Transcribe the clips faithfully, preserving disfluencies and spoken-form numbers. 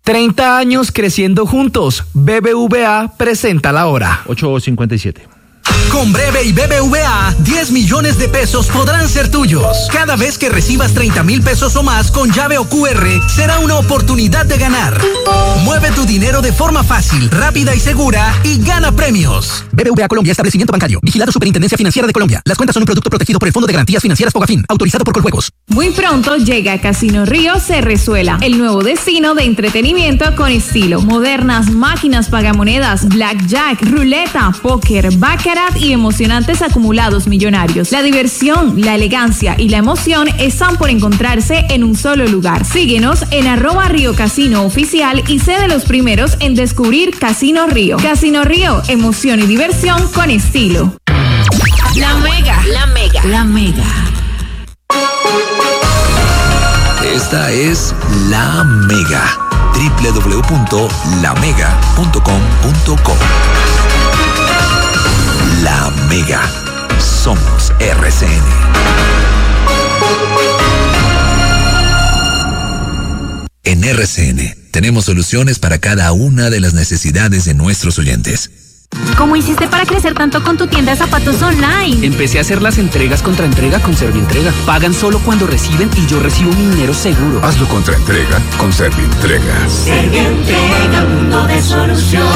treinta años creciendo juntos. B B V A presenta la hora. ocho cincuenta y siete. Con Breve y B B V A, diez millones de pesos podrán ser tuyos. Cada vez que recibas treinta mil pesos o más con llave o Q R, será una oportunidad de ganar. Mueve tu dinero de forma fácil, rápida y segura y gana premios. B B V A Colombia, establecimiento bancario. Vigilado Superintendencia Financiera de Colombia. Las cuentas son un producto protegido por el Fondo de Garantías Financieras Fogafín, autorizado por Coljuegos. Muy pronto llega Casino Río Cerrezuela, el nuevo destino de entretenimiento con estilo. Modernas máquinas pagamonedas, blackjack, ruleta, póker, baccarat y emocionantes acumulados millonarios. La diversión, la elegancia y la emoción están por encontrarse en un solo lugar. Síguenos en arroba Río Casino Oficial y sé de los primeros en descubrir Casino Río. Casino Río, emoción y diversión con estilo. La Mega, la Mega, la Mega. Esta es La Mega. doble u doble u doble u punto la mega punto com punto co. La Mega. Somos R C N. En R C N tenemos soluciones para cada una de las necesidades de nuestros oyentes. ¿Cómo hiciste para crecer tanto con tu tienda de zapatos online? Empecé a hacer las entregas contra entrega con Servientrega. Pagan solo cuando reciben y yo recibo mi dinero seguro. Hazlo contra entrega con Servientrega. Servientrega, mundo de soluciones.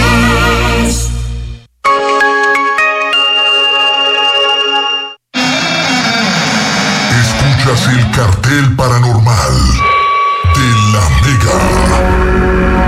Escuchas el cartel paranormal de La Mega.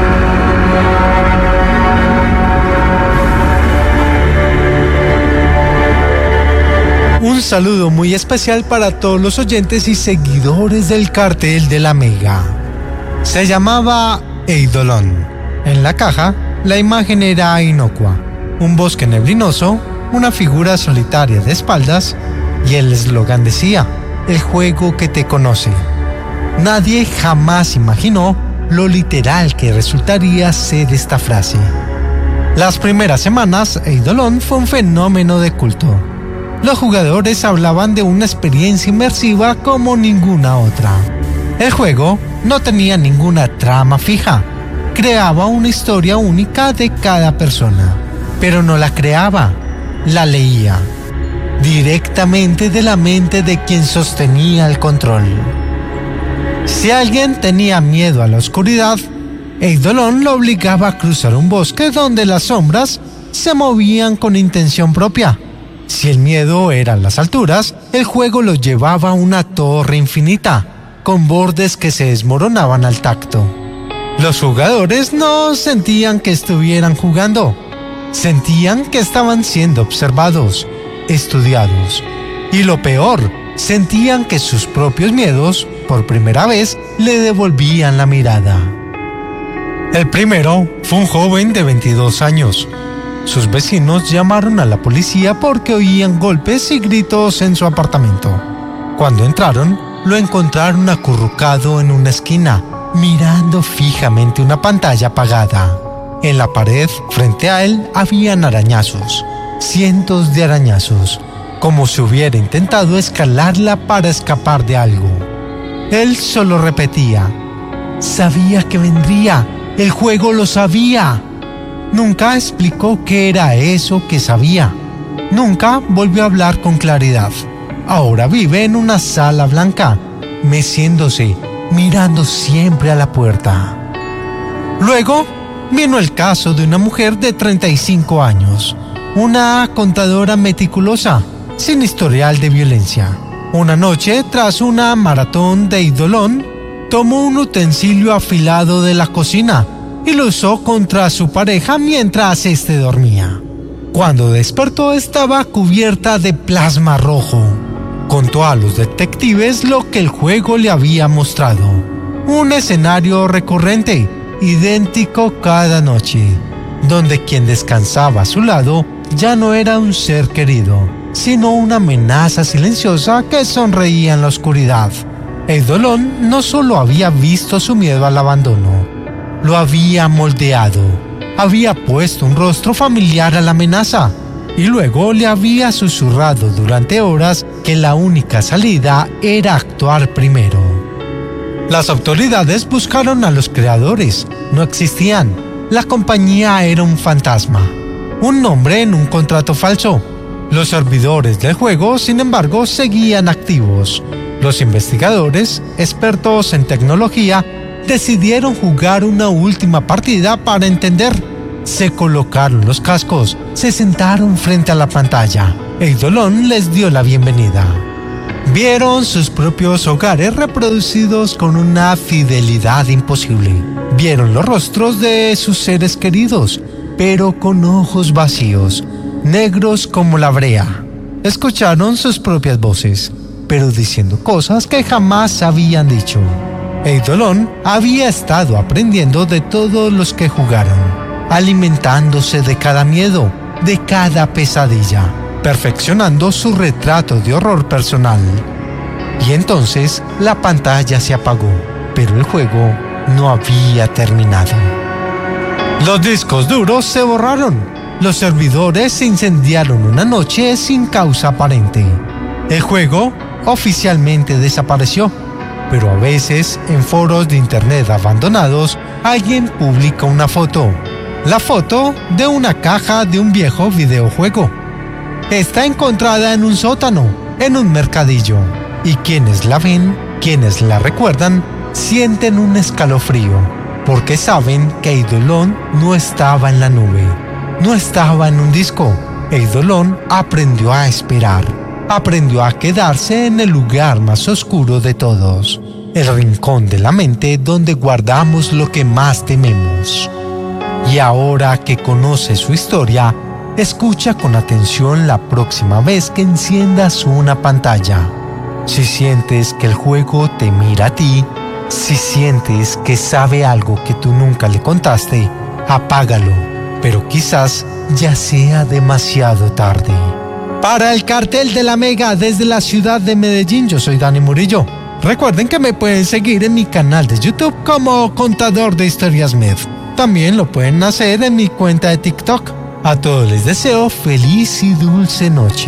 Un saludo muy especial para todos los oyentes y seguidores del cartel de La Mega. Se llamaba Eidolon. En la caja, la imagen era inocua. Un bosque neblinoso, una figura solitaria de espaldas y el eslogan decía: el juego que te conoce. Nadie jamás imaginó lo literal que resultaría ser esta frase. Las primeras semanas, Eidolon fue un fenómeno de culto. Los jugadores hablaban de una experiencia inmersiva como ninguna otra. El juego no tenía ninguna trama fija. Creaba una historia única de cada persona. Pero no la creaba, la leía. Directamente de la mente de quien sostenía el control. Si alguien tenía miedo a la oscuridad, Eidolon lo obligaba a cruzar un bosque donde las sombras se movían con intención propia. Si el miedo era las alturas, el juego lo llevaba a una torre infinita, con bordes que se desmoronaban al tacto. Los jugadores no sentían que estuvieran jugando, sentían que estaban siendo observados, estudiados. Y lo peor, sentían que sus propios miedos, por primera vez, le devolvían la mirada. El primero fue un joven de veintidós años. Sus vecinos llamaron a la policía porque oían golpes y gritos en su apartamento. Cuando entraron, lo encontraron acurrucado en una esquina, mirando fijamente una pantalla apagada. En la pared, frente a él, habían arañazos, cientos de arañazos, como si hubiera intentado escalarla para escapar de algo. Él solo repetía: sabía que vendría, el juego lo sabía. Nunca explicó qué era eso que sabía. Nunca volvió a hablar con claridad. Ahora vive en una sala blanca, meciéndose, mirando siempre a la puerta. Luego vino el caso de una mujer de treinta y cinco años, una contadora meticulosa, sin historial de violencia. Una noche, tras una maratón de Eidolon, tomó un utensilio afilado de la cocina y lo usó contra su pareja mientras éste dormía. Cuando despertó estaba cubierta de plasma rojo. Contó a los detectives lo que el juego le había mostrado. Un escenario recurrente, idéntico cada noche, donde quien descansaba a su lado ya no era un ser querido, sino una amenaza silenciosa que sonreía en la oscuridad. Eidolon no solo había visto su miedo al abandono, lo había moldeado, había puesto un rostro familiar a la amenaza y luego le había susurrado durante horas que la única salida era actuar primero. Las autoridades buscaron a los creadores. No existían. La compañía era un fantasma. Un nombre en un contrato falso. Los servidores del juego, sin embargo, seguían activos. Los investigadores, expertos en tecnología, decidieron jugar una última partida para entender. Se colocaron los cascos, se sentaron frente a la pantalla. Eidolon les dio la bienvenida. Vieron sus propios hogares reproducidos con una fidelidad imposible. Vieron los rostros de sus seres queridos, pero con ojos vacíos, negros como la brea. Escucharon sus propias voces, pero diciendo cosas que jamás habían dicho. Eidolon había estado aprendiendo de todos los que jugaron, alimentándose de cada miedo, de cada pesadilla, perfeccionando su retrato de horror personal. Y entonces la pantalla se apagó, pero el juego no había terminado. Los discos duros se borraron. Los servidores se incendiaron una noche sin causa aparente. El juego oficialmente desapareció, pero a veces en foros de internet abandonados alguien publica una foto. La foto de una caja de un viejo videojuego. Está encontrada en un sótano, en un mercadillo, y quienes la ven, quienes la recuerdan, sienten un escalofrío, porque saben que Eidolon no estaba en la nube, no estaba en un disco. Eidolon aprendió a esperar, aprendió a quedarse en el lugar más oscuro de todos, el rincón de la mente donde guardamos lo que más tememos. Y ahora que conoce su historia, escucha con atención la próxima vez que enciendas una pantalla. Si sientes que el juego te mira a ti, si sientes que sabe algo que tú nunca le contaste, apágalo, pero quizás ya sea demasiado tarde. Para el Cartel de la Mega desde la ciudad de Medellín, yo soy Dani Murillo. Recuerden que me pueden seguir en mi canal de YouTube como Contador de Historias Med. También lo pueden hacer en mi cuenta de TikTok. A todos les deseo feliz y dulce noche.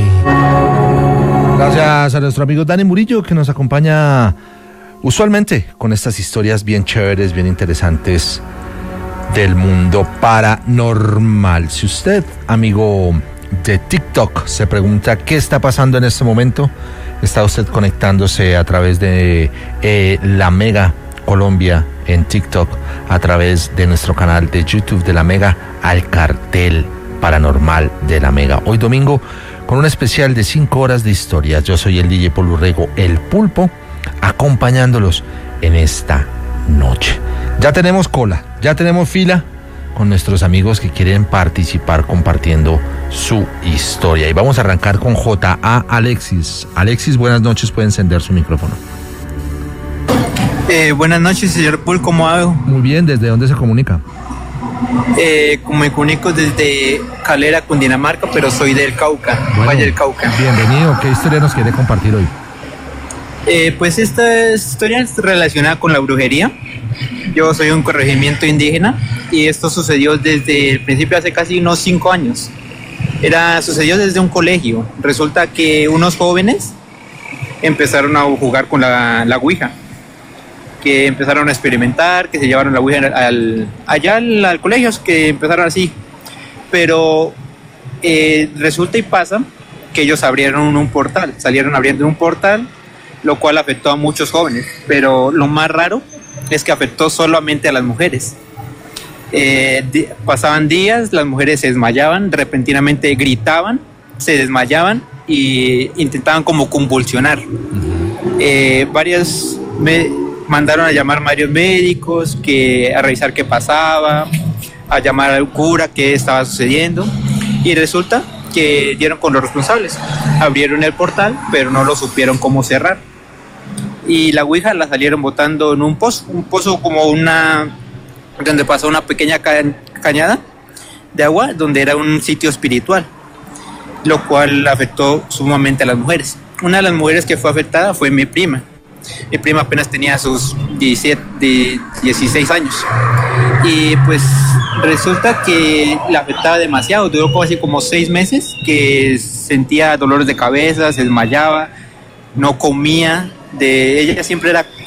Gracias a nuestro amigo Dani Murillo, que nos acompaña usualmente con estas historias bien chéveres, bien interesantes del mundo paranormal. Si usted, amigo de TikTok, se pregunta qué está pasando en este momento, está usted conectándose a través de eh, La Mega Colombia en TikTok, a través de nuestro canal de YouTube de La Mega, al Cartel Paranormal de La Mega. Hoy domingo con un especial de cinco horas de historias. Yo soy el D J Paul Urrego, el Pulpo, acompañándolos en esta noche. Ya tenemos cola, ya tenemos fila con nuestros amigos que quieren participar compartiendo su historia. Y vamos a arrancar con J A Alexis. Alexis, buenas noches, puede encender su micrófono. Eh, buenas noches, señor Paul, ¿cómo hago? Muy bien, ¿desde dónde se comunica? Eh, me comunico desde Calera, Cundinamarca, pero soy del Cauca, bueno, Valle del Cauca. Bienvenido, ¿qué historia nos quiere compartir hoy? Eh, pues esta historia es relacionada con la brujería. Yo soy un corregimiento indígena y esto sucedió desde el principio, hace casi unos cinco años. Era, sucedió desde un colegio. Resulta que unos jóvenes empezaron a jugar con la, la ouija, que empezaron a experimentar, que se llevaron la ouija al, allá al, al colegio, que empezaron así. Pero eh, resulta y pasa que ellos abrieron un portal, salieron abriendo un portal, lo cual afectó a muchos jóvenes, pero lo más raro es que afectó solamente a las mujeres. Eh, di- pasaban días, las mujeres se desmayaban, repentinamente gritaban, se desmayaban e intentaban como convulsionar. Eh, varias me mandaron a llamar varios médicos que a revisar qué pasaba, a llamar al cura qué estaba sucediendo, y resulta que dieron con los responsables. Abrieron el portal, pero no lo supieron cómo cerrar. Y la ouija la salieron botando en un pozo, un pozo como una, donde pasó una pequeña ca- cañada de agua, donde era un sitio espiritual, lo cual afectó sumamente a las mujeres. Una de las mujeres que fue afectada fue mi prima. Mi prima apenas tenía sus diecisiete, dieciséis años. Y pues resulta que la afectaba demasiado. Duró como así como seis meses, que sentía dolores de cabeza, se desmayaba, no comía. De ella siempre era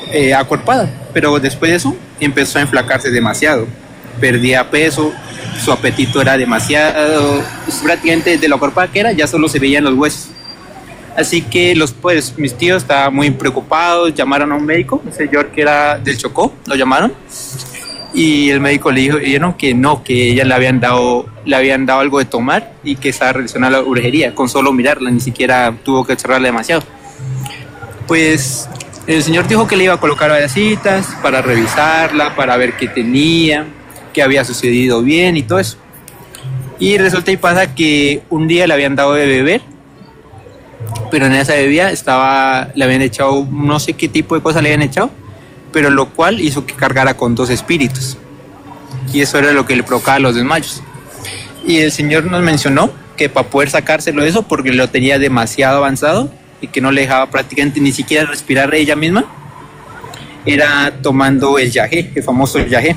eh, acuerpada, pero después de eso empezó a enflacarse demasiado, perdía peso, su apetito era demasiado, pues, prácticamente de lo acuerpada que era ya solo se veían los huesos. Así que los pues mis tíos estaban muy preocupados, llamaron a un médico, un señor que era del Chocó, lo llamaron, y el médico le dijo, dijeron que no, que ella le habían dado, le habían dado algo de tomar y que estaba relacionada a la brujería, con solo mirarla, ni siquiera tuvo que cerrarla demasiado. Pues el señor dijo que le iba a colocar varias citas para revisarla, para ver qué tenía, qué había sucedido bien y todo eso. Y resulta y pasa que un día le habían dado de beber, pero en esa bebida estaba, le habían echado, no sé qué tipo de cosa le habían echado, pero lo cual hizo que cargara con dos espíritus. Y eso era lo que le provocaba los desmayos. Y el señor nos mencionó que para poder sacárselo de eso, porque lo tenía demasiado avanzado y que no le dejaba prácticamente ni siquiera respirar ella misma, era tomando el yagé, el famoso yagé.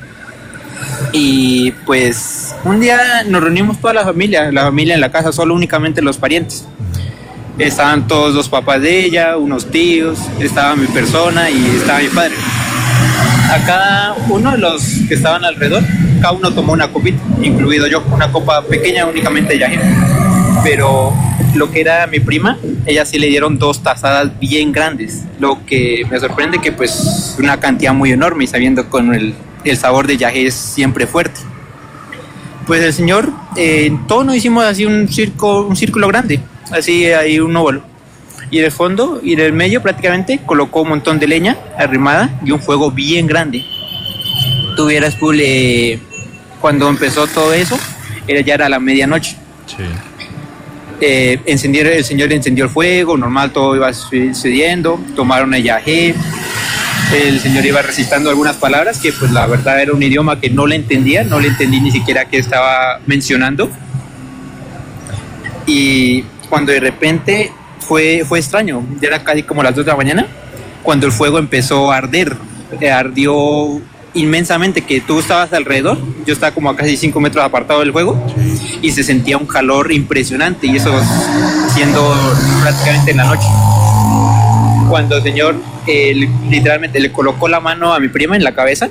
Y pues un día nos reunimos toda la familia, la familia en la casa, solo únicamente los parientes. Estaban todos los papás de ella, unos tíos, estaba mi persona y estaba mi padre. A cada uno de los que estaban alrededor, cada uno tomó una copita, incluido yo, una copa pequeña únicamente de yagé. Pero lo que era mi prima, ella sí le dieron dos tazadas bien grandes, lo que me sorprende que pues una cantidad muy enorme y sabiendo con el, el sabor de yagé es siempre fuerte. Pues el señor, eh, todos nos hicimos así un, circo, un círculo grande, así hay un óvalo. Y en el fondo y en el medio prácticamente colocó un montón de leña arrimada y un fuego bien grande. Tuvieras full, eh, cuando empezó todo eso, era, ya era la medianoche. Sí. Eh, encendió, el señor encendió el fuego, normal, todo iba sucediendo, tomaron el yagé, el señor iba recitando algunas palabras que pues la verdad era un idioma que no le entendía, no le entendí ni siquiera qué estaba mencionando. Y cuando de repente fue, fue extraño, ya era casi como las dos de la mañana, cuando el fuego empezó a arder, eh, ardió inmensamente, que tú estabas alrededor, yo estaba como a casi cinco metros apartado del fuego y se sentía un calor impresionante, y eso siendo prácticamente en la noche. Cuando el señor eh, literalmente le colocó la mano a mi prima en la cabeza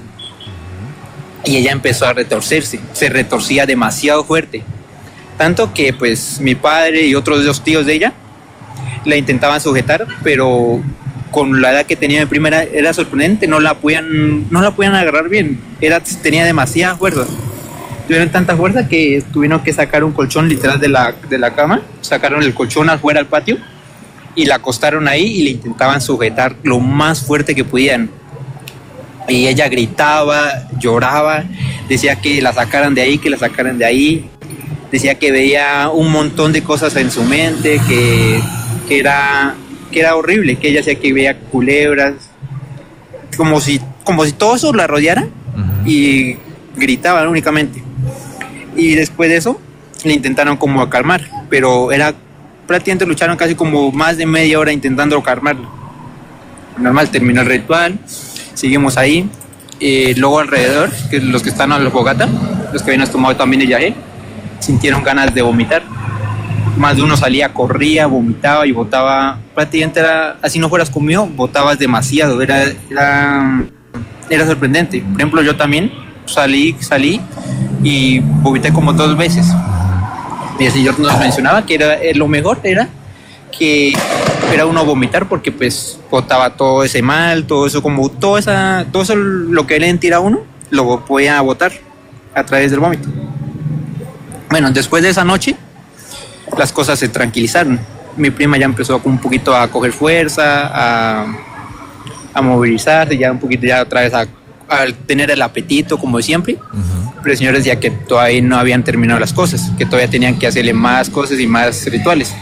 y ella empezó a retorcerse, se retorcía demasiado fuerte, tanto que pues mi padre y otros dos tíos de ella la intentaban sujetar, pero con la edad que tenía mi prima era, era sorprendente, no la podían, no la podían agarrar bien, era, tenía demasiada fuerza, tuvieron tanta fuerza que tuvieron que sacar un colchón literal de la, de la cama, sacaron el colchón afuera al patio y la acostaron ahí y le intentaban sujetar lo más fuerte que podían. Y ella gritaba, lloraba, decía que la sacaran de ahí, que la sacaran de ahí, decía que veía un montón de cosas en su mente, que, que era... que era horrible, que ella decía que veía culebras, como si, como si todo eso la rodeara, uh-huh. Y gritaban únicamente. Y después de eso le intentaron como calmar, pero era prácticamente lucharon casi como más de media hora intentando calmarlo. Normal, terminó el ritual, seguimos ahí, eh, luego alrededor, que los que están a la fogata, los que habían tomado también el yagé, sintieron ganas de vomitar. Más de uno salía, corría, vomitaba y botaba, prácticamente era, así no fueras comido, botabas demasiado, era, era, era sorprendente. Por ejemplo, yo también salí, salí y vomité como dos veces. Y el señor nos mencionaba que era, lo mejor era que era uno vomitar, porque pues botaba todo ese mal, todo eso, como todo, esa, todo eso lo que le tira a uno, lo podía botar a través del vómito. Bueno, después de esa noche las cosas se tranquilizaron. Mi prima ya empezó un poquito a coger fuerza, a, a movilizarse, ya un poquito ya otra vez a, a tener el apetito como de siempre. Uh-huh. Pero el señor decía que todavía no habían terminado las cosas, que todavía tenían que hacerle más cosas y más rituales.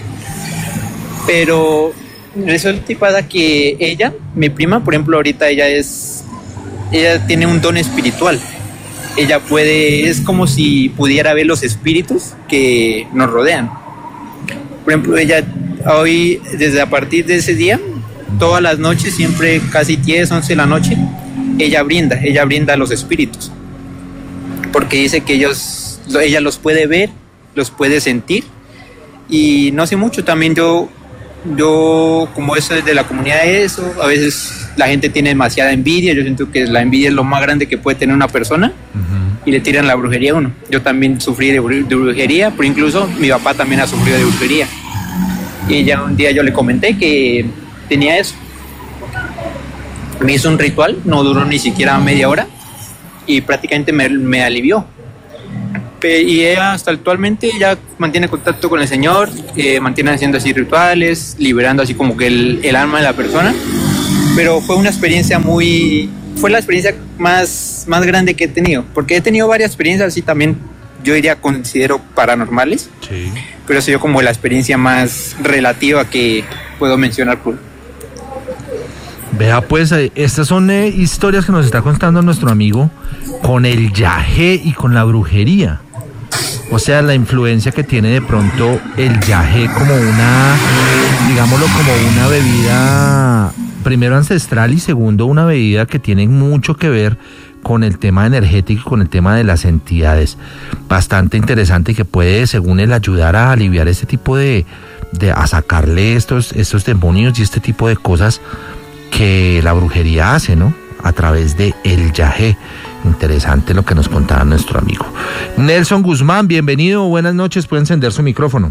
Pero resulta y pasa que ella, mi prima, por ejemplo, ahorita ella es, ella tiene un don espiritual. Ella puede, es como si pudiera ver los espíritus que nos rodean. Por ejemplo, ella hoy, desde a partir de ese día, todas las noches, siempre casi diez, once de la noche, ella brinda, ella brinda a los espíritus. Porque dice que ellos, ella los puede ver, los puede sentir. Y no hace mucho también yo yo como eso es de la comunidad de eso, a veces la gente tiene demasiada envidia, yo siento que la envidia es lo más grande que puede tener una persona, uh-huh. y le tiran la brujería a uno. Yo también sufrí de, bru- de brujería, pero incluso mi papá también ha sufrido de brujería. Y ya un día yo le comenté que tenía eso. Me hizo un ritual, no duró ni siquiera media hora, y prácticamente me, me alivió. Y ella hasta actualmente ya mantiene contacto con el Señor, eh, mantiene haciendo así rituales, liberando así como que el, el alma de la persona. Pero fue una experiencia muy... Fue la experiencia más, más grande que he tenido, porque he tenido varias experiencias así también, yo diría, considero paranormales. Sí. Pero ha sido como la experiencia más relativa que puedo mencionar. Por... Vea pues, estas son eh, historias que nos está contando nuestro amigo con el yagé y con la brujería. O sea, la influencia que tiene de pronto el yagé como una, digámoslo, como una bebida, primero ancestral y segundo una bebida que tiene mucho que ver con el tema energético y con el tema de las entidades. Bastante interesante y que puede, según él, ayudar a aliviar este tipo de, de a sacarle estos, estos demonios y este tipo de cosas que la brujería hace, ¿no? A través de el yagé. Interesante lo que nos contaba nuestro amigo. Nelson Guzmán, bienvenido, buenas noches, puede encender su micrófono.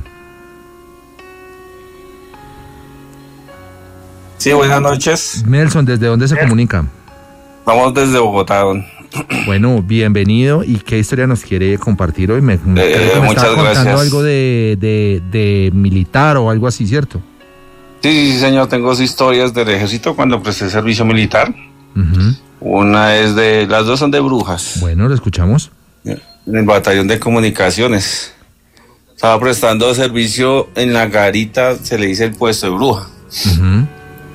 Sí, buenas noches. Nelson, ¿desde dónde se Bien. comunica? Vamos desde Bogotá. Bueno, bienvenido. ¿Y qué historia nos quiere compartir hoy? Me, eh, me muchas estaba contando gracias. Algo de, de, de militar o algo así, ¿cierto? Sí, sí, señor, tengo historias del ejército cuando presté servicio militar. Uh-huh. Una es de, las dos son de brujas. Bueno, lo escuchamos. En el batallón de comunicaciones. Estaba prestando servicio en la garita, se le dice el puesto de bruja. Uh-huh.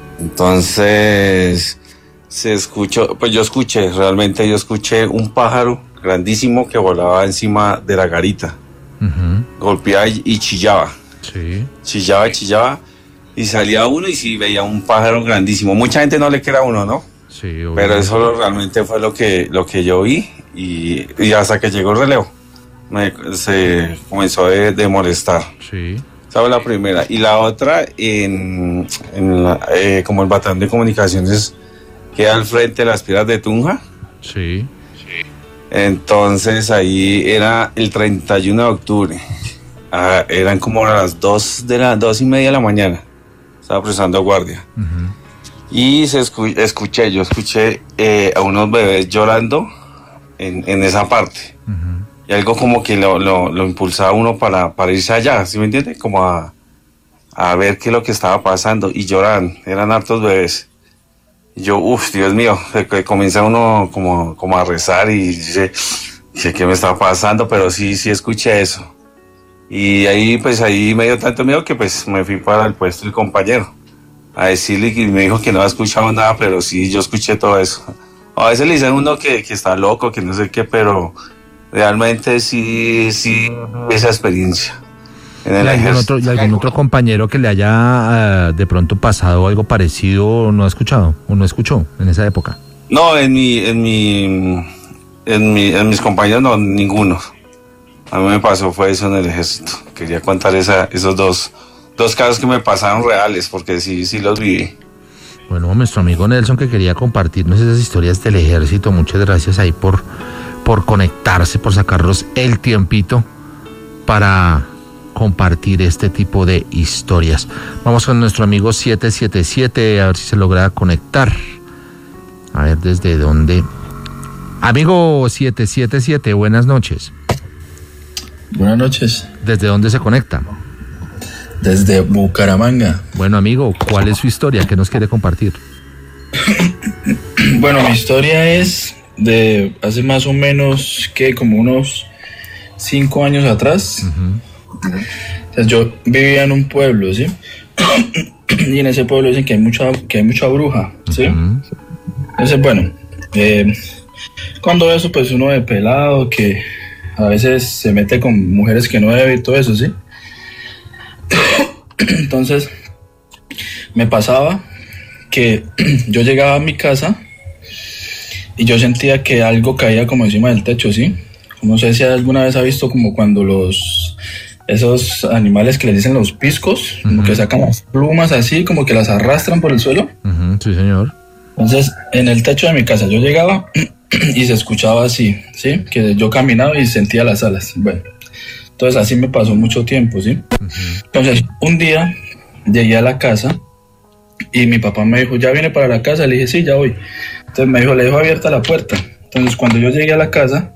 Entonces, se escuchó, pues yo escuché, realmente yo escuché un pájaro grandísimo que volaba encima de la garita. Uh-huh. Golpeaba y, y chillaba. Sí. Chillaba, chillaba. Y salía uno y sí veía un pájaro grandísimo. Mucha gente no le cree a uno, ¿no? Sí, obvio. Pero eso realmente fue lo que, lo que yo vi. Y, y hasta que llegó el relevo, me, se comenzó de, de molestar. Sí. Esa fue la primera. Y la otra, en, en la, eh, como el batallón de comunicaciones queda al frente de las piedras de Tunja. Sí. Sí. Entonces ahí era el treinta y uno de octubre. Ah, eran como a las dos de la dos y media de la mañana. Estaba prestando guardia. Uh-huh. Y se escu- escuché, yo escuché eh, a unos bebés llorando en, en esa parte. Uh-huh. Y algo como que lo, lo, lo impulsaba a uno para, para irse allá, ¿sí me entiende? Como a, a ver qué es lo que estaba pasando. Y lloraban, eran hartos bebés. Y yo, uff, Dios mío, que comienza uno como, como a rezar y dice, ¿qué me estaba pasando? Pero sí, sí escuché eso. Y ahí, pues ahí me dio tanto miedo que pues me fui para el puesto del compañero a decirle, que me dijo que no había escuchado nada, pero sí, yo escuché todo eso. A veces le dicen uno que, que está loco, que no sé qué, pero realmente sí, sí, esa experiencia. En el ¿Y algún, otro, ¿Y algún otro compañero que le haya uh, de pronto pasado algo parecido no ha escuchado o no escuchó en esa época? No, en mi, en mi, en mi, en mis compañeros no, ninguno. A mí me pasó fue eso en el ejército. Quería contar esa, esos dos, dos casos que me pasaron reales, porque sí, sí los viví. Bueno, nuestro amigo Nelson que quería compartirnos esas historias del ejército, muchas gracias ahí por, por conectarse, por sacarnos el tiempito para compartir este tipo de historias. Vamos con nuestro amigo siete siete siete, a ver si se logra conectar. A ver desde dónde. Amigo siete siete siete, buenas noches. Buenas noches. ¿Desde dónde se conecta? Desde Bucaramanga. Bueno, amigo, ¿cuál es su historia? ¿Qué nos quiere compartir? Bueno, mi historia es de hace más o menos, que como unos cinco años atrás. Uh-huh. Entonces, yo vivía en un pueblo, ¿sí? Y en ese pueblo dicen que hay mucha, que hay mucha bruja, ¿sí? Uh-huh. Entonces, bueno, eh, cuando eso, pues uno de pelado que a veces se mete con mujeres que no debe y todo eso, ¿sí? Entonces, me pasaba que yo llegaba a mi casa y yo sentía que algo caía como encima del techo, ¿sí? No sé si alguna vez ha visto como cuando los esos animales que les dicen los piscos, uh-huh. como que sacan las plumas así, como que las arrastran por el suelo. Uh-huh. Sí, señor. Entonces, en el techo de mi casa yo llegaba y se escuchaba así, ¿sí? Que yo caminaba y sentía las alas. Bueno, entonces así me pasó mucho tiempo, ¿sí? Uh-huh. Entonces, un día llegué a la casa y mi papá me dijo, ¿ya viene para la casa? Le dije, sí, ya voy. Entonces me dijo, le dejo abierta la puerta. Entonces, cuando yo llegué a la casa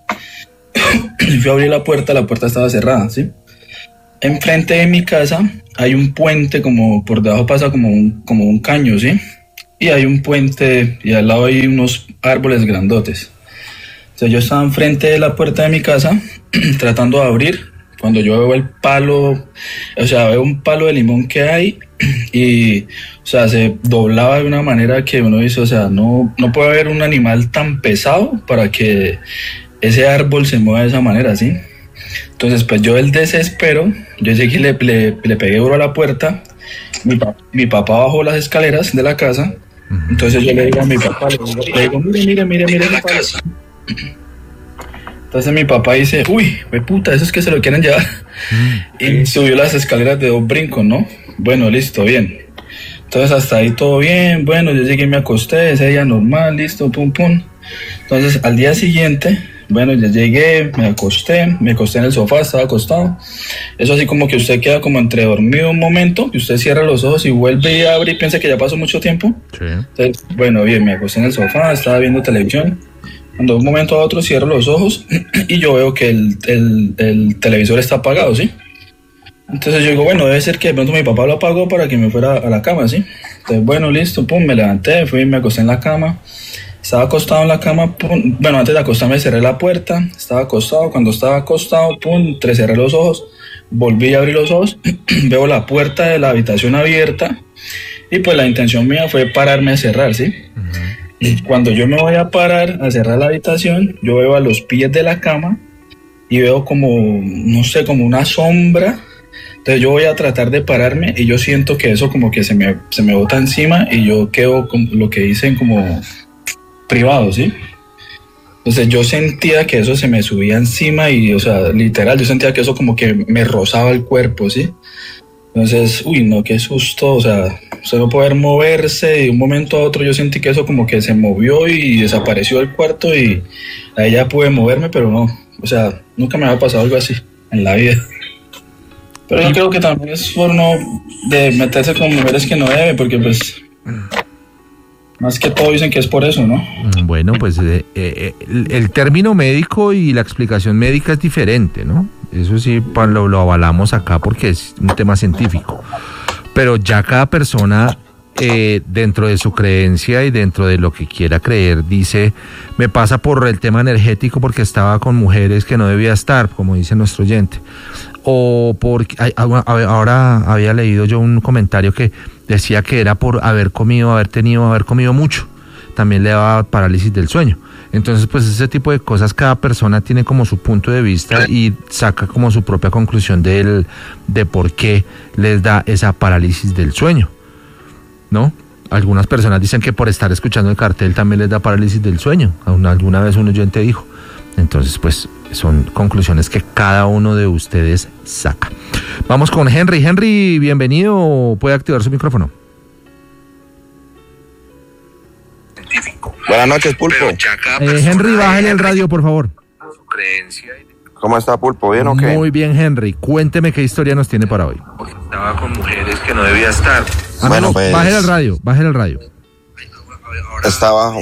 y fui a abrir la puerta, la puerta estaba cerrada, ¿sí? Enfrente de mi casa hay un puente, como por debajo pasa como un, como un caño, ¿sí? Y hay un puente y al lado hay unos árboles grandotes. Entonces yo estaba enfrente de la puerta de mi casa tratando de abrir, cuando yo veo el palo, o sea, veo un palo de limón que hay y, o sea, se doblaba de una manera que uno dice, o sea, no, no puede haber un animal tan pesado para que ese árbol se mueva de esa manera, ¿sí? Entonces, pues yo del desespero, yo llegué y le, le, le pegué duro a la puerta, mi, mi papá bajó las escaleras de la casa, entonces yo le digo a mi papá, le digo, le digo mire, mire, mire, mire la casa. Entonces mi papá dice, uy, we puta, eso es que se lo quieren llevar. Mm. Y subió las escaleras de dos brincos, ¿no? Bueno, listo, bien. Entonces hasta ahí todo bien, bueno, yo llegué y me acosté, ese día normal, listo, pum, pum. Entonces al día siguiente, bueno, ya llegué, me acosté, me acosté en el sofá, estaba acostado. Eso así como que usted queda como entre dormido un momento, que usted cierra los ojos y vuelve y abre y piensa que ya pasó mucho tiempo. Sí. Entonces, bueno, bien, me acosté en el sofá, estaba viendo televisión. Cuando de un momento a otro cierro los ojos y yo veo que el, el, el televisor está apagado, ¿sí? Entonces yo digo, bueno, debe ser que de pronto mi papá lo apagó para que me fuera a la cama, ¿sí? Entonces, bueno, listo, pum, me levanté, fui, me acosté en la cama. Estaba acostado en la cama, pum, bueno, antes de acostarme cerré la puerta, estaba acostado, cuando estaba acostado, pum, cerré los ojos, volví a abrir los ojos, veo la puerta de la habitación abierta y pues la intención mía fue pararme a cerrar, ¿sí? Uh-huh. Y cuando yo me voy a parar a cerrar la habitación, yo veo a los pies de la cama y veo como, no sé, como una sombra. Entonces yo voy a tratar de pararme y yo siento que eso como que se me, se me bota encima y yo quedo con lo que dicen como privado, ¿sí? Entonces yo sentía que eso se me subía encima y, o sea, literal, yo sentía que eso como que me rozaba el cuerpo, ¿sí? Entonces, uy, no, qué susto, o sea, usted no poder moverse y de un momento a otro yo sentí que eso como que se movió y desapareció del cuarto y ahí ya pude moverme, pero no, o sea, nunca me había pasado algo así en la vida. Pero yo creo que también es por no de meterse con mujeres que no debe, porque pues más que todo dicen que es por eso, ¿no? Bueno, pues eh, eh, el, el término médico y la explicación médica es diferente, ¿no? Eso sí lo, lo avalamos acá porque es un tema científico. Pero ya cada persona, eh, dentro de su creencia y dentro de lo que quiera creer, dice, me pasa por el tema energético porque estaba con mujeres que no debía estar, como dice nuestro oyente. O porque ahora había leído yo un comentario que decía que era por haber comido, haber tenido, haber comido mucho. También le daba parálisis del sueño. Entonces, pues ese tipo de cosas, cada persona tiene como su punto de vista y saca como su propia conclusión de, el, de por qué les da esa parálisis del sueño, ¿no? Algunas personas dicen que por estar escuchando el cartel también les da parálisis del sueño. Alguna vez un oyente dijo. Entonces, pues son conclusiones que cada uno de ustedes saca. Vamos con Henry. Henry, bienvenido. Puede activar su micrófono. Buenas noches, Pulpo. Eh, Henry, bájale el radio, por favor. ¿Cómo está, Pulpo? ¿Bien o qué? Muy bien, Henry. Cuénteme qué historia nos tiene para hoy. Estaba con mujeres que no debía estar. Amigo, bueno, pues... Bájale el radio, bájale el radio. Está abajo.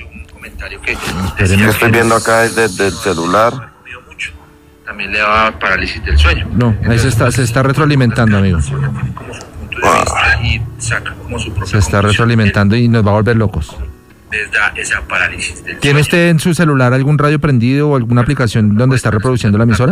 Yo estoy viendo acá desde, desde el celular. También le daba parálisis del sueño. No, ahí se está, se está retroalimentando, amigo. Ah. Se está retroalimentando y nos va a volver locos. Esa parálisis del ¿Tiene usted en su celular algún radio prendido o alguna aplicación donde está reproduciendo la emisora?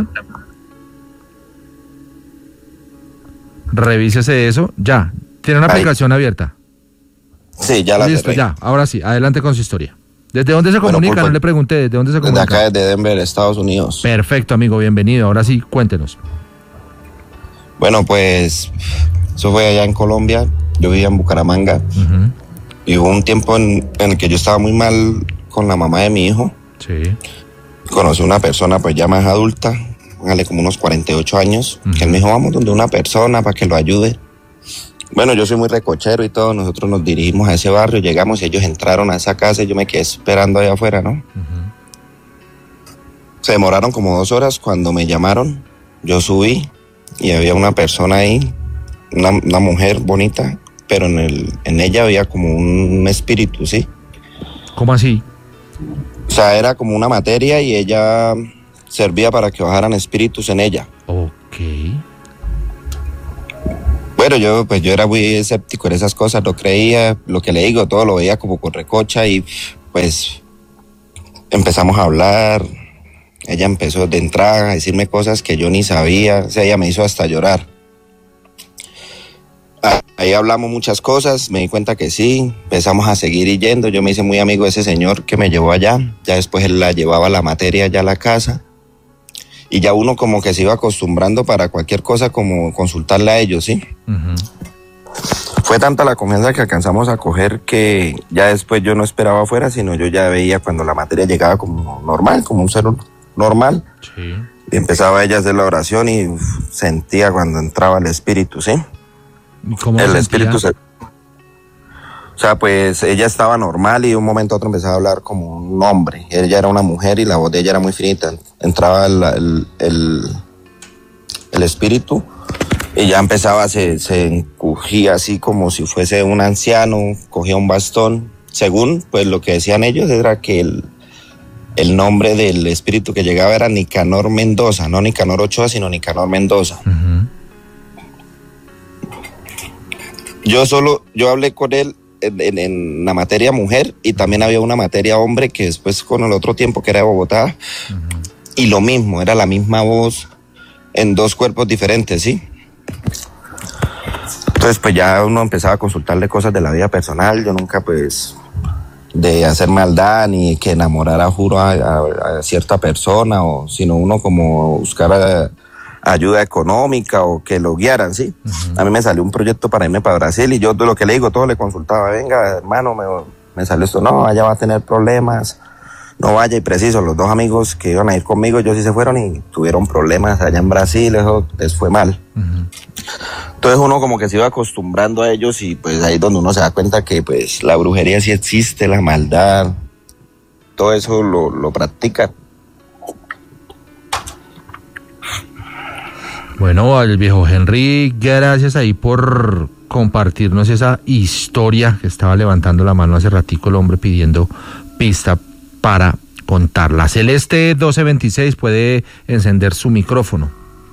Revísese eso. Ya. ¿Tiene una aplicación Ahí. abierta? Sí, ya la Listo, cerré. Ya. Ahora sí, adelante con su historia. ¿Desde dónde se comunica? Bueno, no le pregunté, ¿desde dónde se comunica? Desde acá, desde Denver, Estados Unidos. Perfecto, amigo, bienvenido. Ahora sí, cuéntenos. Bueno, pues, eso fue allá en Colombia. Yo vivía en Bucaramanga. Uh-huh. Y hubo un tiempo en, en el que yo estaba muy mal con la mamá de mi hijo. Sí. Conocí a una persona, pues, ya más adulta. hágale como unos cuarenta y ocho años, uh-huh. que él me dijo, vamos donde una persona para que lo ayude. Bueno, yo soy muy recochero y todo, nosotros nos dirigimos a ese barrio, llegamos y ellos entraron a esa casa y yo me quedé esperando allá afuera, ¿no? Uh-huh. Se demoraron como dos horas, cuando me llamaron, yo subí y había una persona ahí, una, una mujer bonita, pero en, el, en ella había como un espíritu, ¿sí? ¿Cómo así? O sea, era como una materia y ella servía para que bajaran espíritus en ella. Ok. Bueno, yo pues yo era muy escéptico en esas cosas, no creía, lo que le digo, todo lo veía como con recocha y pues empezamos a hablar. Ella empezó de entrada a decirme cosas que yo ni sabía, o sea, ella me hizo hasta llorar. Ahí hablamos muchas cosas, me di cuenta que sí, empezamos a seguir yendo, yo me hice muy amigo de ese señor que me llevó allá, ya después él la llevaba la materia allá a la casa, y ya uno como que se iba acostumbrando para cualquier cosa como consultarle a ellos, ¿sí? Uh-huh. Fue tanta la confianza que alcanzamos a coger que ya después yo no esperaba afuera, sino yo ya veía cuando la materia llegaba como normal, como un ser normal, sí. Y empezaba ella a hacer la oración y uf, sentía cuando entraba el espíritu, ¿sí? ¿Cómo el sentía? Espíritu se... O sea, pues ella estaba normal y de un momento a otro empezaba a hablar como un hombre. Ella era una mujer y la voz de ella era muy finita. Entraba el, el, el, el espíritu y ya empezaba, se, se encogía así como si fuese un anciano, cogía un bastón. Según pues lo que decían ellos era que el, el nombre del espíritu que llegaba era Nicanor Mendoza, no Nicanor Ochoa, sino Nicanor Mendoza. Uh-huh. Yo solo, yo hablé con él en, en, en la materia mujer y también había una materia hombre que después con el otro tiempo que era de Bogotá, uh-huh. y lo mismo, era la misma voz en dos cuerpos diferentes, ¿sí? Entonces pues ya uno empezaba a consultarle cosas de la vida personal, yo nunca pues de hacer maldad ni que enamorara juro a, a, a cierta persona, o sino uno como buscar a, ayuda económica o que lo guiaran, ¿sí? Uh-huh. A mí me salió un proyecto para irme para Brasil y yo de lo que le digo, todo le consultaba, venga, hermano, me, me salió esto, no, allá va a tener problemas, no vaya, y preciso, los dos amigos que iban a ir conmigo, ellos sí se fueron y tuvieron problemas allá en Brasil, eso les fue mal. Uh-huh. Entonces uno como que se iba acostumbrando a ellos y pues ahí es donde uno se da cuenta que pues la brujería sí existe, la maldad, todo eso lo, lo practican. Bueno, al viejo Henry, gracias ahí por compartirnos esa historia que estaba levantando la mano hace ratico el hombre pidiendo pista para contarla. Celeste doce veintiséis puede encender su micrófono.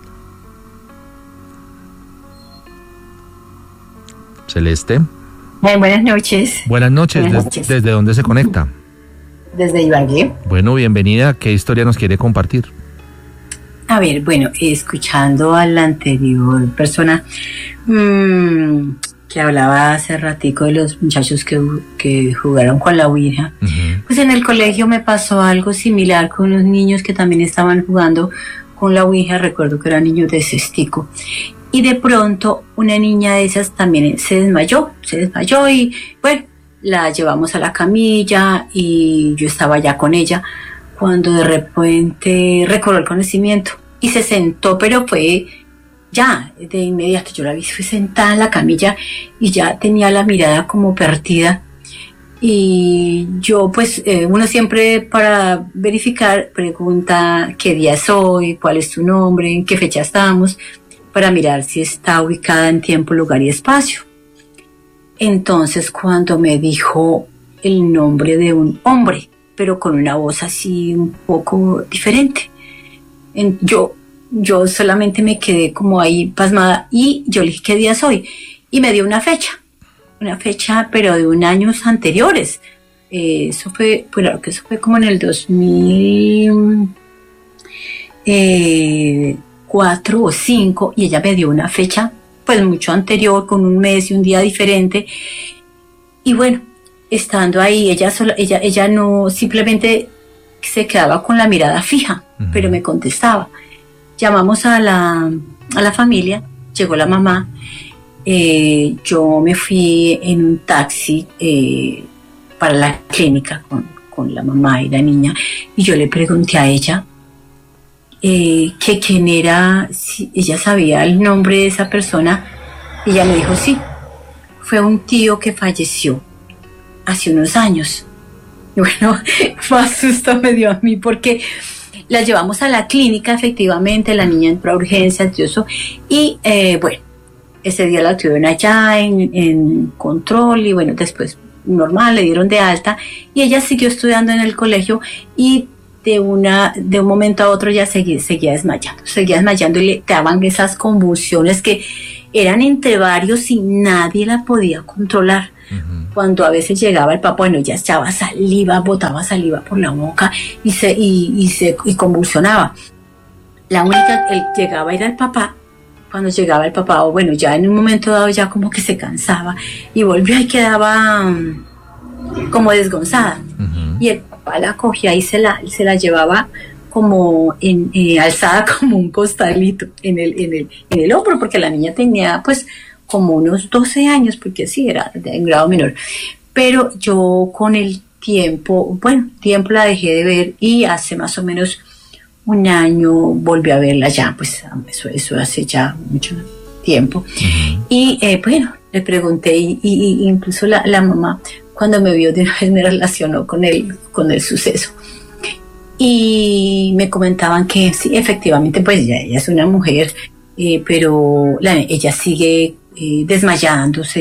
Celeste. Hey, buenas noches. Buenas noches. Buenas Des, noches. ¿Desde dónde se conecta? Desde Ibagué. Bueno, bienvenida. ¿Qué historia nos quiere compartir? A ver, bueno, escuchando a la anterior persona mmm, que hablaba hace ratico de los muchachos que, que jugaron con la ouija, uh-huh. pues en el colegio me pasó algo similar con los niños que también estaban jugando con la ouija. Recuerdo que eran niños de cestico y de pronto una niña de esas también se desmayó, se desmayó y bueno, la llevamos a la camilla y yo estaba ya con ella cuando de repente recobró el conocimiento y se sentó, pero fue ya de inmediato. Yo la vi, fue sentada en la camilla y ya tenía la mirada como perdida. Y yo pues, eh, uno siempre para verificar pregunta qué día es hoy, cuál es tu nombre, en qué fecha estamos, para mirar si está ubicada en tiempo, lugar y espacio. Entonces cuando me dijo el nombre de un hombre, pero con una voz así un poco diferente. En, yo, yo solamente me quedé como ahí pasmada y yo le dije, ¿qué día soy? Y me dio una fecha, una fecha pero de un años anteriores. Eh, eso fue, bueno, que eso fue como en el dos mil cuatro o cinco y ella me dio una fecha pues mucho anterior, con un mes y un día diferente. Y bueno, estando ahí, ella sola, ella, ella no simplemente se quedaba con la mirada fija, uh-huh. pero me contestaba. Llamamos a la, a la familia, llegó la mamá, eh, yo me fui en un taxi eh, para la clínica con, con la mamá y la niña, y yo le pregunté a ella, eh, que quién era, si ella sabía el nombre de esa persona, y ella me dijo, sí, fue un tío que falleció hace unos años. Y bueno, más susto me dio a mí porque la llevamos a la clínica, efectivamente, la niña entró a urgencias, y eso, y eh, bueno, ese día la tuvieron allá en, en control, y bueno, después normal, le dieron de alta, y ella siguió estudiando en el colegio, y de una de un momento a otro ya seguía, seguía desmayando, seguía desmayando, y le daban esas convulsiones que eran entre varios y nadie la podía controlar. Uh-huh. Cuando a veces llegaba el papá, bueno, ya echaba saliva, botaba saliva por la boca y se, y, y se y convulsionaba. La única que llegaba era el papá. Cuando llegaba el papá, o bueno, ya en un momento dado ya como que se cansaba y volvía y quedaba um, como desgonzada. Uh-huh. Y el papá la cogía y se la, se la llevaba como en, eh, alzada como un costalito en el, en el, en el hombro, porque la niña tenía pues como unos doce años, porque sí, era de un grado menor. Pero yo con el tiempo, bueno, tiempo la dejé de ver, y hace más o menos un año volví a verla ya, pues eso, eso hace ya mucho tiempo. Uh-huh. Y eh, bueno, le pregunté, y, y, y incluso la, la mamá, cuando me vio de una vez, me relacionó con el, con el suceso. Y me comentaban que sí, efectivamente, pues ella, ella es una mujer, eh, pero la, ella sigue eh, desmayándose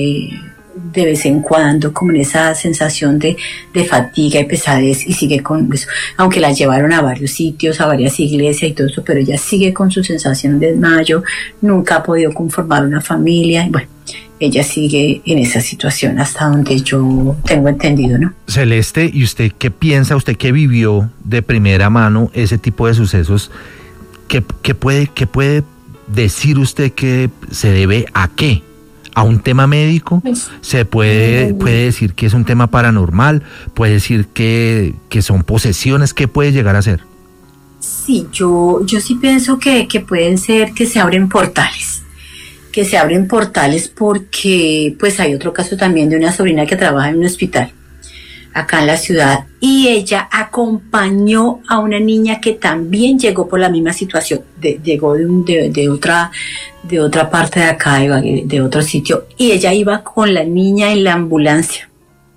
de vez en cuando, como en esa sensación de, de fatiga y pesadez, y sigue con eso, aunque la llevaron a varios sitios, a varias iglesias y todo eso, pero ella sigue con su sensación de desmayo, nunca ha podido conformar una familia, y bueno, ella sigue en esa situación hasta donde yo tengo entendido, ¿no? Celeste, ¿y usted qué piensa, usted que vivió de primera mano ese tipo de sucesos, qué, qué puede, qué puede decir usted que se debe a qué? ¿A un tema médico? ¿Se puede, puede decir que es un tema paranormal? ¿Puede decir que, que son posesiones? ¿Qué puede llegar a ser? Sí, yo, yo sí pienso que, que pueden ser que se abren portales. Que se abren portales porque pues hay otro caso también de una sobrina que trabaja en un hospital acá en la ciudad, y ella acompañó a una niña que también llegó por la misma situación, de, llegó de, un, de, de otra de otra parte de acá, de, de otro sitio, y ella iba con la niña en la ambulancia,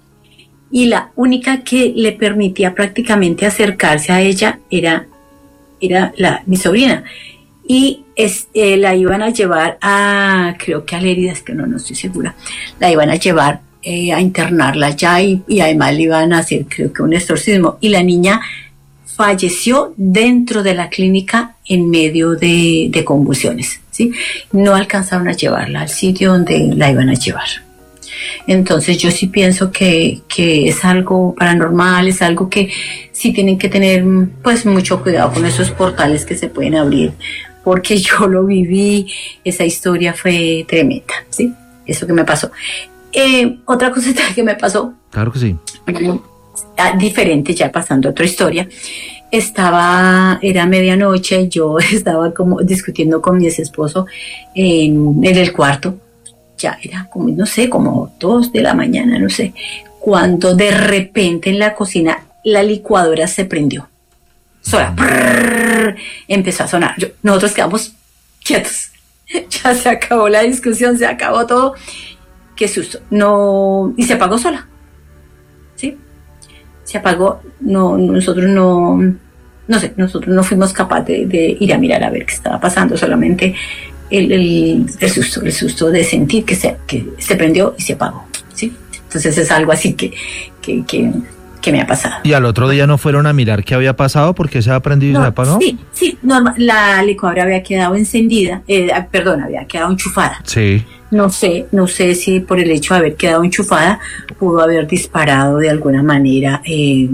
y la única que le permitía prácticamente acercarse a ella era, era la, mi sobrina, y es, eh, la iban a llevar a, creo que a Lérida, es que no, no estoy segura, la iban a llevar Eh, a internarla ya, y, y además le iban a hacer, creo que un exorcismo, y la niña falleció dentro de la clínica en medio de, de convulsiones, ¿sí? No alcanzaron a llevarla al sitio donde la iban a llevar. Entonces yo sí pienso que, que es algo paranormal, es algo que sí tienen que tener pues mucho cuidado con esos portales que se pueden abrir, porque yo lo viví, esa historia fue tremenda, ¿sí? Eso que me pasó. Eh, otra cosita que me pasó. Claro que sí. Diferente, ya pasando a otra historia. Estaba, era medianoche, yo estaba como discutiendo con mi ex esposo en, en el cuarto. Ya era como, no sé, como dos de la mañana, no sé. Cuando de repente en la cocina la licuadora se prendió. Sola. Brrr, empezó a sonar. Yo, nosotros quedamos quietos. Ya se acabó la discusión, se acabó todo. Qué susto, no, y se apagó sola, ¿sí? Se apagó, no, nosotros no, no sé, nosotros no fuimos capaces de, de ir a mirar a ver qué estaba pasando, solamente el, el, el susto, el susto de sentir que se, que se prendió y se apagó, ¿sí? Entonces es algo así que, que, que, que me ha pasado. ¿Y al otro día no fueron a mirar qué había pasado porque se ha prendido no, y se apagó? Sí, sí, normal, la licuadora había quedado encendida, eh, perdón, había quedado enchufada. Sí. No sé, no sé si por el hecho de haber quedado enchufada pudo haber disparado de alguna manera eh,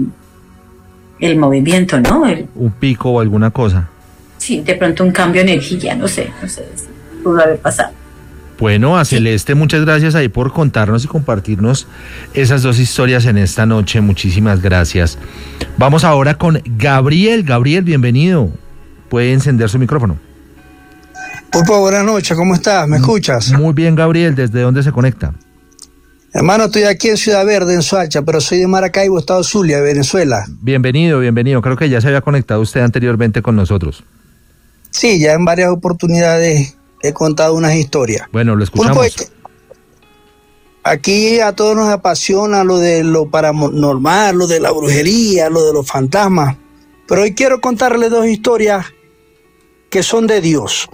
el movimiento, ¿no? El, un pico o alguna cosa. Sí, de pronto un cambio de energía, no sé, no sé, pudo haber pasado. Bueno, a Celeste, sí. Muchas gracias ahí por contarnos y compartirnos esas dos historias en esta noche. Muchísimas gracias. Vamos ahora con Gabriel. Gabriel, bienvenido. Puede encender su micrófono. Pulpo, buenas noches, ¿cómo estás? ¿Me escuchas? Muy bien, Gabriel, ¿desde dónde se conecta? Hermano, estoy aquí en Ciudad Verde, en Soacha, pero soy de Maracaibo, Estado Zulia, Venezuela. Bienvenido, bienvenido. Creo que ya se había conectado usted anteriormente con nosotros. Sí, ya en varias oportunidades he contado unas historias. Bueno, lo escuchamos. Pues, aquí a todos nos apasiona lo de lo paranormal, lo de la brujería, lo de los fantasmas. Pero hoy quiero contarles dos historias que son de Dios.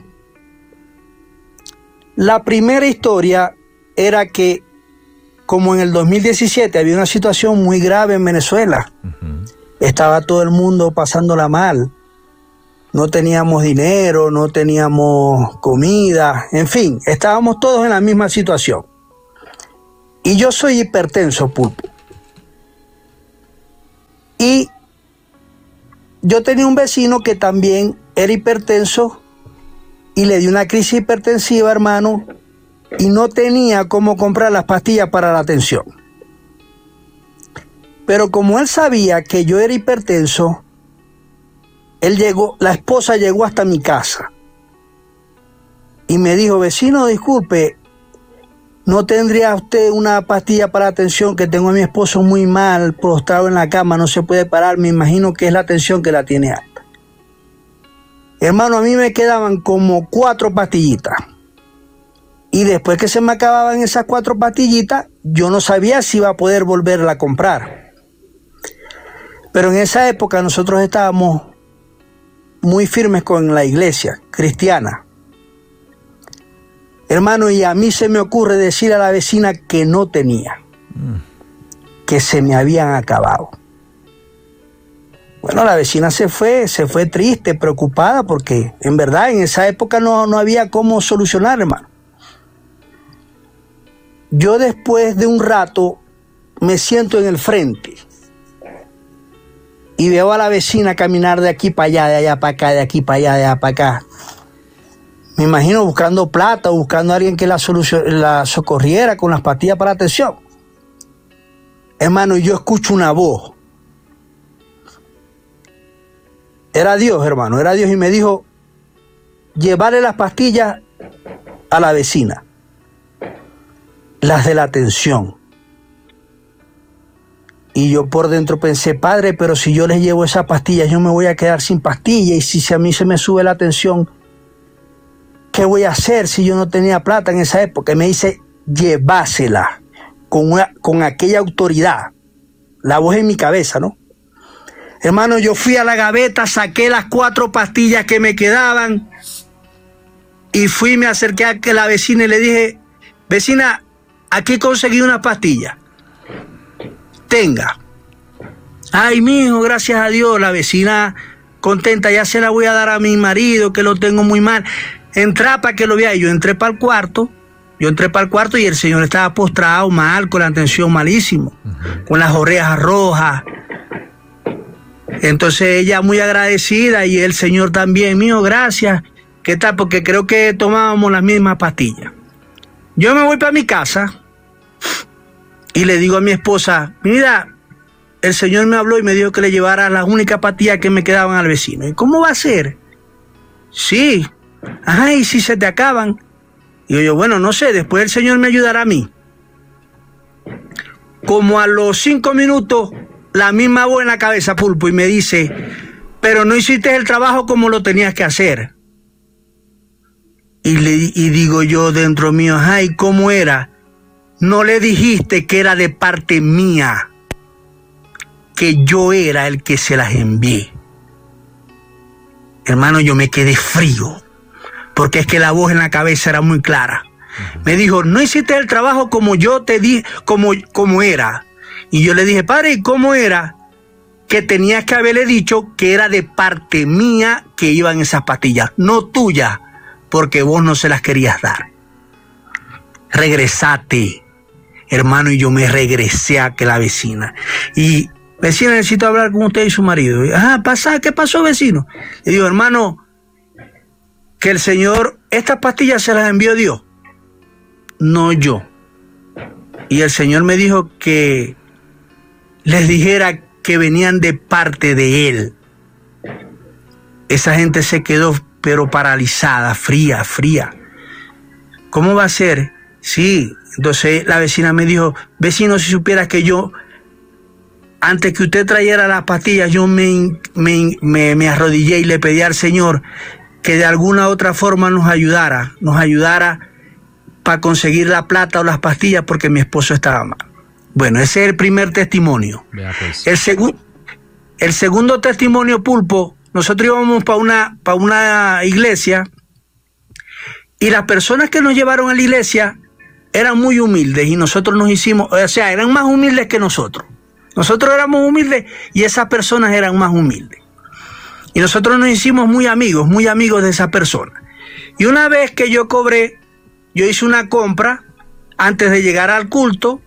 La primera historia era que, como en el dos mil diecisiete había una situación muy grave en Venezuela, uh-huh. Estaba todo el mundo pasándola mal, no teníamos dinero, no teníamos comida, en fin, estábamos todos en la misma situación. Y yo soy hipertenso, Pulpo. Y yo tenía un vecino que también era hipertenso y le dio una crisis hipertensiva, hermano, y no tenía cómo comprar las pastillas para la tensión. Pero como él sabía que yo era hipertenso, él llegó, la esposa llegó hasta mi casa y me dijo: vecino, disculpe, ¿no tendría usted una pastilla para la tensión? Que tengo a mi esposo muy mal, postrado en la cama, no se puede parar, me imagino que es la tensión que la tiene alta. Hermano, a mí me quedaban como cuatro pastillitas. Y después que se me acababan esas cuatro pastillitas, yo no sabía si iba a poder volverla a comprar. Pero en esa época nosotros estábamos muy firmes con la iglesia cristiana. Hermano, y a mí se me ocurre decir a la vecina que no tenía, mm. que se me habían acabado. Bueno, la vecina se fue, se fue triste, preocupada, porque en verdad en esa época no, no había cómo solucionar, hermano. Yo después de un rato me siento en el frente y veo a la vecina caminar de aquí para allá, de allá para acá, de aquí para allá, de allá para acá. Me imagino buscando plata, buscando a alguien que la, solucion- la socorriera con las pastillas para la tensión. Hermano, yo escucho una voz. Era Dios, hermano, era Dios, y me dijo: llevarle las pastillas a la vecina, las de la tensión. Y yo por dentro pensé: padre, pero si yo les llevo esas pastillas, yo me voy a quedar sin pastillas, y si, si a mí se me sube la tensión, ¿qué voy a hacer si yo no tenía plata en esa época? Y me dice: llévasela con, una, con aquella autoridad. La voz en mi cabeza, ¿no? Hermano, yo fui a la gaveta, saqué las cuatro pastillas que me quedaban y fui, me acerqué a la vecina y le dije: vecina, aquí conseguí unas pastillas. Tenga. Ay, mijo, gracias a Dios. La vecina contenta: ya se la voy a dar a mi marido, que lo tengo muy mal. Entra para que lo vea. Y yo entré para el cuarto. Yo entré para el cuarto y el señor estaba postrado mal, con la tensión malísimo, uh-huh. con las orejas rojas. Entonces ella muy agradecida y el señor también: mío, gracias. ¿Qué tal? Porque creo que tomábamos las mismas pastillas. Yo me voy para mi casa y le digo a mi esposa: mira, el señor me habló y me dijo que le llevara las únicas pastillas que me quedaban al vecino. ¿Y cómo va a ser? Sí. Ajá, ¿y si se te acaban? Y yo, yo, bueno, no sé, después el señor me ayudará a mí. Como a los cinco minutos, la misma voz en la cabeza, Pulpo, y me dice: pero no hiciste el trabajo como lo tenías que hacer. Y, le, y digo yo dentro mío: ay, ¿cómo era? No le dijiste que era de parte mía, que yo era el que se las envié. Hermano, yo me quedé frío, porque es que la voz en la cabeza era muy clara. Me dijo: no hiciste el trabajo como yo te di, como, como era. Y yo le dije: padre, ¿y cómo era? Que tenías que haberle dicho que era de parte mía que iban esas pastillas, no tuya, porque vos no se las querías dar. Regresate, hermano. Y yo me regresé a que la vecina. Y: vecina, necesito hablar con usted y su marido. Y, ah, pasa, ¿qué pasó, vecino? Y digo: hermano, que el señor, estas pastillas se las envió Dios, no yo. Y el señor me dijo que les dijera que venían de parte de él. Esa gente se quedó pero paralizada, fría, fría. ¿Cómo va a ser? Sí, Entonces la vecina me dijo, vecino, si supieras que yo, antes que usted trajera las pastillas, yo me, me, me, me arrodillé y le pedí al Señor que de alguna otra forma nos ayudara, nos ayudara para conseguir la plata o las pastillas porque mi esposo estaba mal. Bueno, ese es el primer testimonio. Vea pues. El, segu el segundo testimonio, Pulpo, nosotros íbamos para una, para una iglesia y las personas que nos llevaron a la iglesia eran muy humildes y nosotros nos hicimos, o sea, eran más humildes que nosotros. Nosotros éramos humildes y esas personas eran más humildes. Y nosotros nos hicimos muy amigos, muy amigos de esa persona. Y una vez que yo cobré, yo hice una compra antes de llegar al culto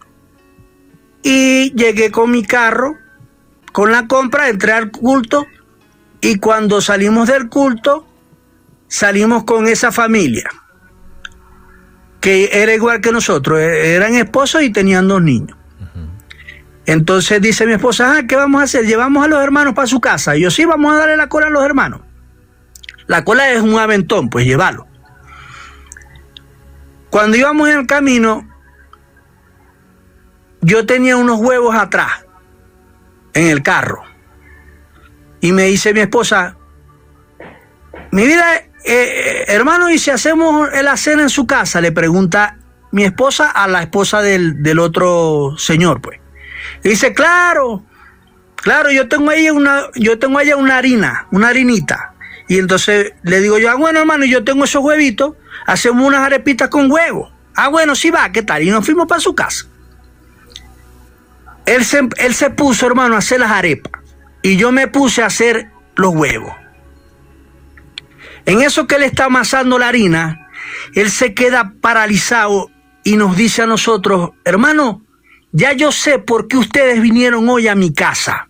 y llegué con mi carro, con la compra, entré al culto y cuando salimos del culto, salimos con esa familia, que era igual que nosotros, eran esposos y tenían dos niños. Entonces dice mi esposa, ah, ¿qué vamos a hacer? Llevamos a los hermanos para su casa. Y yo, sí, vamos a darle la cola a los hermanos. La cola es un aventón, pues llévalo. Cuando íbamos en el camino, yo tenía unos huevos atrás, en el carro. Y me dice mi esposa, mi vida, eh, hermano, ¿y si hacemos la cena en su casa? Le pregunta mi esposa a la esposa del, del otro señor, pues. Y dice, claro, claro, yo tengo ahí una, yo tengo allá una harina, una harinita. Y entonces le digo yo, ah, bueno, hermano, yo tengo esos huevitos, hacemos unas arepitas con huevo. Ah, bueno, sí va, ¿qué tal? Y nos fuimos para su casa. Él se, él se puso, hermano, a hacer las arepas. Y yo me puse a hacer los huevos. En eso que él está amasando la harina, él se queda paralizado y nos dice a nosotros, hermano, ya yo sé por qué ustedes vinieron hoy a mi casa.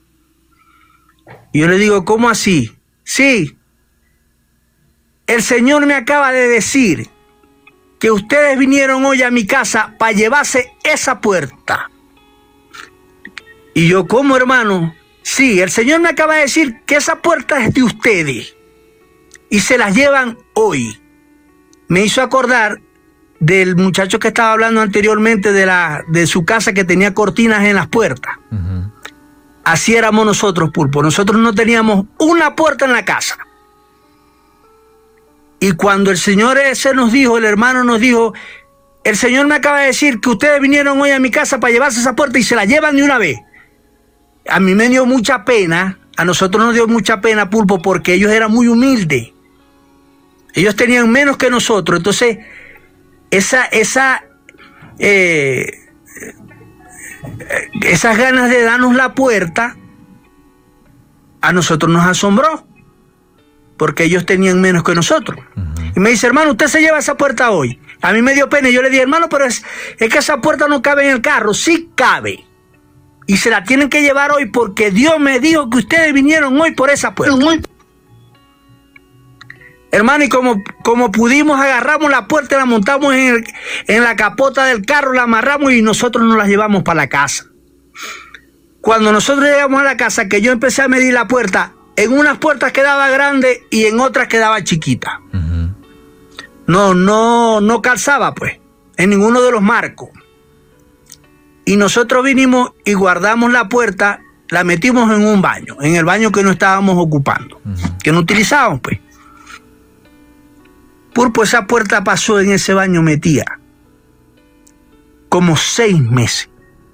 Y yo le digo, ¿cómo así? Sí, el Señor me acaba de decir que ustedes vinieron hoy a mi casa para llevarse esa puerta. Y yo, ¿cómo, hermano? Sí, el Señor me acaba de decir que esa puerta es de ustedes y se las llevan hoy. Me hizo acordar del muchacho que estaba hablando anteriormente de, la, de su casa que tenía cortinas en las puertas. Uh-huh. Así éramos nosotros, Pulpo. Nosotros no teníamos una puerta en la casa. Y cuando el Señor ese nos dijo, el hermano nos dijo, el Señor me acaba de decir que ustedes vinieron hoy a mi casa para llevarse esa puerta y se la llevan de una vez. A mí me dio mucha pena, a nosotros nos dio mucha pena, Pulpo, porque ellos eran muy humildes. Ellos tenían menos que nosotros, entonces esa, esa, eh, esas ganas de darnos la puerta a nosotros nos asombró, porque ellos tenían menos que nosotros. Uh-huh. Y me dice, hermano, usted se lleva esa puerta hoy. A mí me dio pena y yo le dije, hermano, pero es, es que esa puerta no cabe en el carro. Sí cabe. Y se la tienen que llevar hoy porque Dios me dijo que ustedes vinieron hoy por esa puerta. Uh-huh. Hermano, y como, como pudimos, agarramos la puerta, la montamos en, el, en la capota del carro, la amarramos y nosotros nos la llevamos para la casa. Cuando nosotros llegamos a la casa, que yo empecé a medir la puerta, en unas puertas quedaba grande y en otras quedaba chiquita. Uh-huh. No, no, no calzaba, pues, en ninguno de los marcos. Y nosotros vinimos y guardamos la puerta, la metimos en un baño, en el baño que no estábamos ocupando, uh-huh. que no utilizábamos, pues. Pulpo, esa puerta pasó en ese baño metida como seis meses.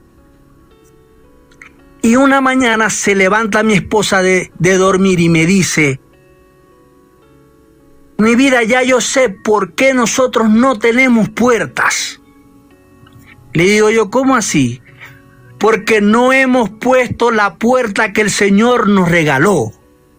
Y una mañana se levanta mi esposa de, de dormir y me dice, mi vida, ya yo sé por qué nosotros no tenemos puertas. Le digo yo, ¿cómo así? Porque no hemos puesto la puerta que el Señor nos regaló.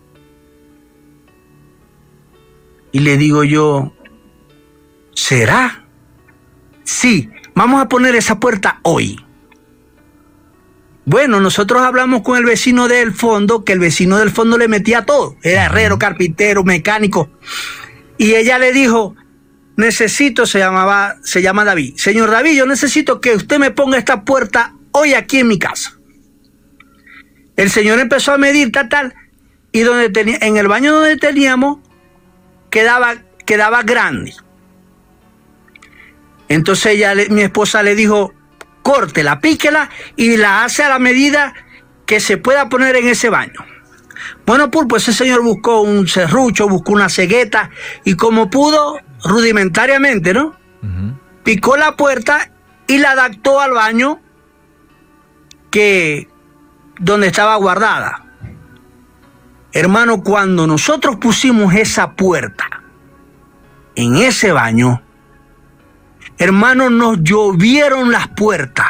Y le digo yo, ¿será? Sí, vamos a poner esa puerta hoy. Bueno, nosotros hablamos con el vecino del fondo, que el vecino del fondo le metía todo. Era herrero, carpintero, mecánico. Y ella le dijo, necesito, se llamaba, se llama David. Señor David, yo necesito que usted me ponga esta puerta hoy aquí en mi casa. El señor empezó a medir tal, tal, y donde tenía, en el baño donde teníamos, quedaba, quedaba grande. Entonces ella, mi esposa le dijo, córtela, píquela y la hace a la medida que se pueda poner en ese baño. Bueno, Pulpo, ese señor buscó un serrucho, buscó una cegueta y como pudo, rudimentariamente, ¿no? Uh-huh. Picó la puerta y la adaptó al baño que donde estaba guardada. Hermano, cuando nosotros pusimos esa puerta en ese baño, hermano, nos llovieron las puertas.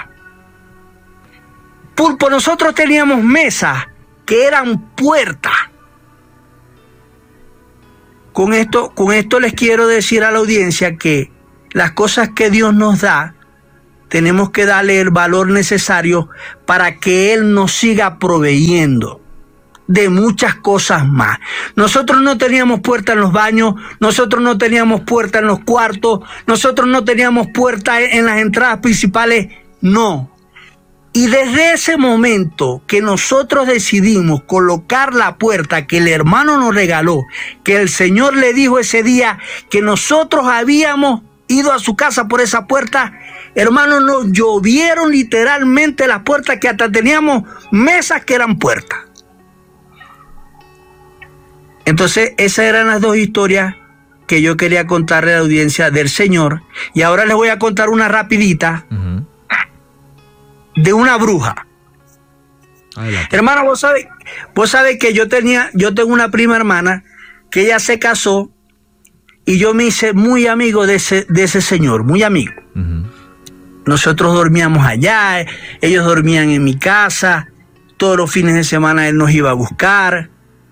Pulpo, nosotros teníamos mesas que eran puertas. Con esto, con esto les quiero decir a la audiencia que las cosas que Dios nos da, tenemos que darle el valor necesario para que Él nos siga proveyendo de muchas cosas más. Nosotros no teníamos puerta en los baños, nosotros no teníamos puerta en los cuartos, nosotros no teníamos puerta en las entradas principales, no. Y desde ese momento que nosotros decidimos colocar la puerta que el hermano nos regaló, que el Señor le dijo ese día que nosotros habíamos ido a su casa por esa puerta, hermanos, nos llovieron literalmente las puertas, que hasta teníamos mesas que eran puertas. Entonces, esas eran las dos historias que yo quería contarle a la audiencia del Señor. Y ahora les voy a contar una rapidita uh-huh. de una bruja. Adelante. Hermano, vos sabés, vos sabés que yo tenía, yo tengo una prima hermana que ella se casó y yo me hice muy amigo de ese, de ese señor, muy amigo. Uh-huh. Nosotros dormíamos allá, ellos dormían en mi casa, todos los fines de semana él nos iba a buscar.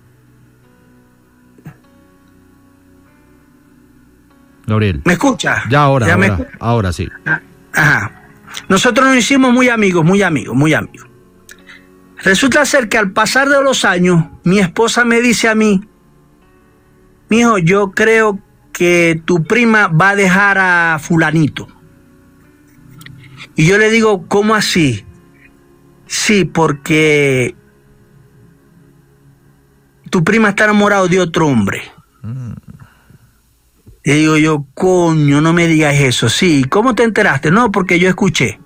Gabriel. ¿Me escucha? Ya ahora, ¿Ya ahora, me... ahora sí. Ajá. Nosotros nos hicimos muy amigos, muy amigos, muy amigos. Resulta ser que al pasar de los años, mi esposa me dice a mí, mijo, yo creo que tu prima va a dejar a fulanito. Y yo le digo, ¿cómo así? Sí, porque tu prima está enamorada de otro hombre. Mm. Y digo yo, coño, no me digas eso. Sí, ¿cómo te enteraste? No, porque yo escuché.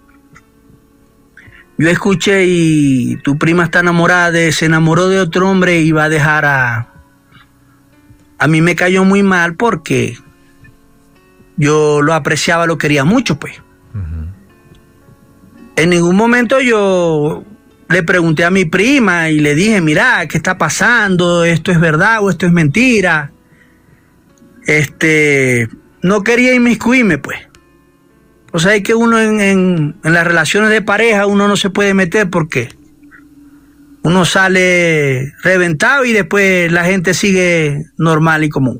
Yo escuché y tu prima está enamorada de, se enamoró de otro hombre y va a dejar a... A mí me cayó muy mal porque yo lo apreciaba, lo quería mucho, pues. Uh-huh. En ningún momento yo le pregunté a mi prima y le dije, mira, ¿qué está pasando? ¿Esto es verdad o esto es mentira? Este, no quería inmiscuirme, pues. O sea, es que uno en, en, en las relaciones de pareja, uno no se puede meter porque uno sale reventado y después la gente sigue normal y común.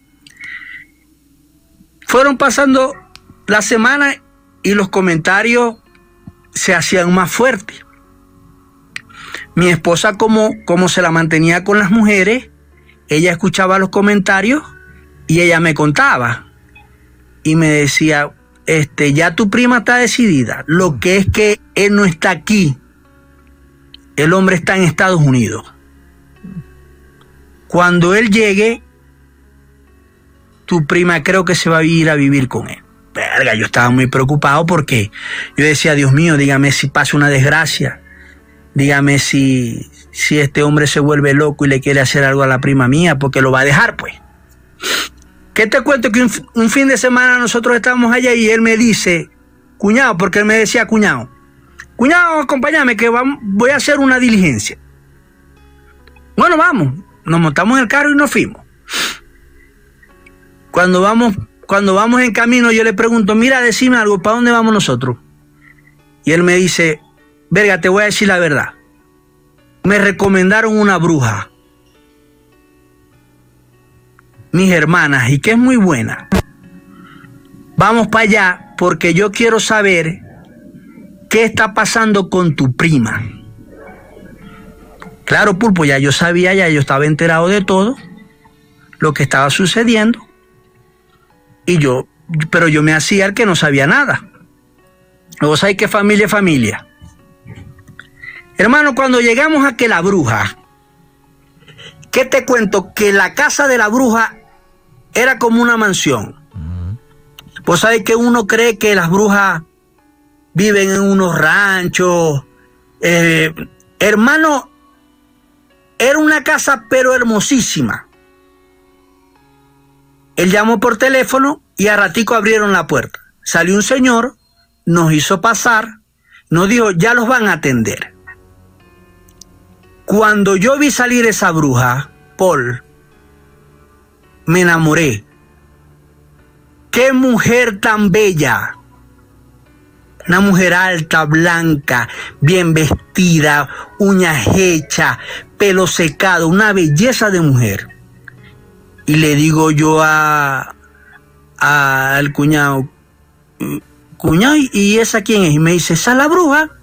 Fueron pasando las semanas y los comentarios se hacían más fuertes. Mi esposa, como, como se la mantenía con las mujeres, ella escuchaba los comentarios y ella me contaba y me decía, este, ya tu prima está decidida, lo que es que él no está aquí, el hombre está en Estados Unidos. Cuando él llegue, tu prima creo que se va a ir a vivir con él. Verga, yo estaba muy preocupado porque yo decía, Dios mío, dígame si pasa una desgracia, dígame si, si este hombre se vuelve loco y le quiere hacer algo a la prima mía, porque lo va a dejar, pues. ¿Qué te cuento? Que un, un fin de semana nosotros estábamos allá y él me dice, cuñado, porque él me decía cuñado, cuñado, acompáñame que vamos, voy a hacer una diligencia. Bueno, vamos, nos montamos en el carro y nos fuimos. Cuando vamos, cuando vamos en camino yo le pregunto, mira, decime algo, ¿para dónde vamos nosotros? Y él me dice, verga, te voy a decir la verdad. Me recomendaron una bruja, mis hermanas, y que es muy buena. Vamos para allá porque yo quiero saber qué está pasando con tu prima. Claro, Pulpo, ya yo sabía, ya yo estaba enterado de todo lo que estaba sucediendo. Y yo, pero yo me hacía el que no sabía nada. Luego sabes que familia es familia. Hermano, cuando llegamos a que la bruja, ¿qué te cuento? Que la casa de la bruja era como una mansión. Vos sabés que uno cree que las brujas viven en unos ranchos. Eh, hermano, era una casa pero hermosísima. Él llamó por teléfono y a ratico abrieron la puerta. Salió un señor, nos hizo pasar, nos dijo, ya los van a atender. Cuando yo vi salir esa bruja, Paul, me enamoré. ¡Qué mujer tan bella! Una mujer alta, blanca, bien vestida, uñas hechas, pelo secado, una belleza de mujer. Y le digo yo a, a al cuñado, cuñado, ¿y esa quién es? Y me dice, esa es la bruja.